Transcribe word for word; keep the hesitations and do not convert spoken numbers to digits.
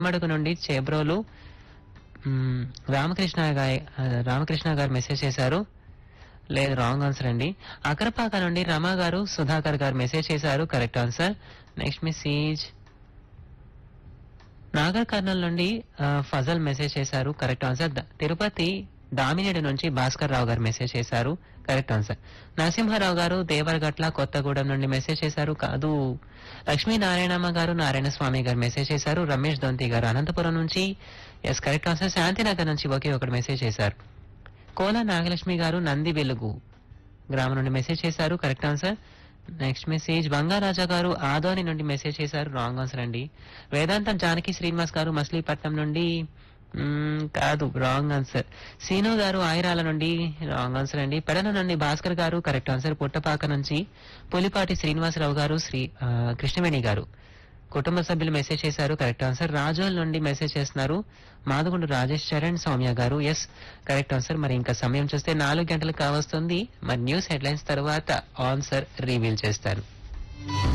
మడుగు నుండి చేబ్రోలు మ్మ్, రామకృష్ణ గారి రామకృష్ణ గారు మెసేజ్ చేశారు. లేదు, రాంగ్ ఆన్సర్ అండి. అకరపాక నుండి రమా గారు సుధాకర్ గారు మెసేజ్ చేశారు. Correct answer. Next message Nagar Kurnool నుండి ఆ, ఫజల్ మెసేజ్ చేశారు. Correct answer. The- Tirupati Damineedu నుంచి భాస్కర్ రావు గారు మెసేజ్ చేశారు. Correct answer. నరసింహారావు గారు దేవరగట్ల కొత్తగూడెం నుండి మెసేజ్ చేశారు. కాదు. లక్ష్మీనారాయణమ్మ గారు నారాయణ స్వామి గారు మెసేజ్ చేశారు. రమేష్ దొంతి గారు అనంతపురం నుంచి ఎస్ కరెక్ట్ ఆన్సర్. శాంతినగర్ నుంచి ఒకే ఒకటి మెసేజ్ చేశారు. కోల నాగలక్ష్మి గారు నంది వెలుగు గ్రామం నుండి మెసేజ్ చేశారు. Correct answer. Next message Bangaraja గారు ఆదోని నుండి మెసేజ్ చేశారు. రాంగ్ ఆన్సర్ అండి. వేదాంతం జానకి శ్రీనివాస్ గారు మచిలీపట్నం నుండి మ్మ్, కాదు, రాంగ్ ఆన్సర్. సీను గారు ఆయిరాల నుండి రాంగ్ ఆన్సర్ అండి. పెడన నుండి భాస్కర్ గారు కరెక్ట్ ఆన్సర్. పుట్టపాక నుంచి పులిపాటి శ్రీనివాసరావు గారు శ్రీ ఆ, కృష్ణవేణి గారు కుటుంబ సభ్యులు మెసేజ్ చేశారు. Correct answer. రాజోల్ నుండి మెసేజ్ చేస్తున్నారు మాదుగుండు రాజేష్ చరణ్ సౌమ్య గారు. Yes correct answer. మరి ఇంకా సమయం చూస్తే నాలుగు గంటలకు కావస్తుంది. మరి న్యూస్ హెడ్లైన్స్ తర్వాత ఆన్సర్ రివీల్ చేస్తారు.